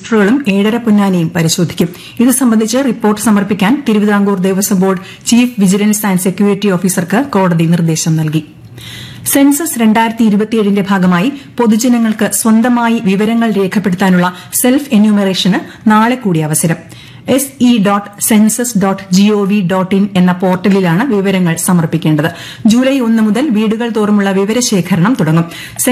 രജിസ്റ്ററുകളും ഏഴര പൊന്നാനിയും പരിശോധിക്കും. ഇത് സംബന്ധിച്ച് റിപ്പോർട്ട് സമർപ്പിക്കാൻ Thiruvithamkoor Devaswom board chief vigilance and security ഓഫീസർക്ക് കോടതി നിർദ്ദേശം നൽകി. സെൻസസ് 2027ന്റെ ഭാഗമായി പൊതുജനങ്ങൾക്ക് സ്വന്തമായി വിവരങ്ങൾ രേഖപ്പെടുത്താനുള്ള സെൽഫ് എന്യൂമറേഷന് നാളെ കൂടി അവസരം. se.census.gov.in എന്ന പോർട്ടലിലാണ് വിവരങ്ങൾ സമർപ്പിക്കേണ്ടത്. ജൂലൈ 1 മുതൽ വീടുകൾ തോറുമുള്ള വിവരശേഖരണം തുടങ്ങും.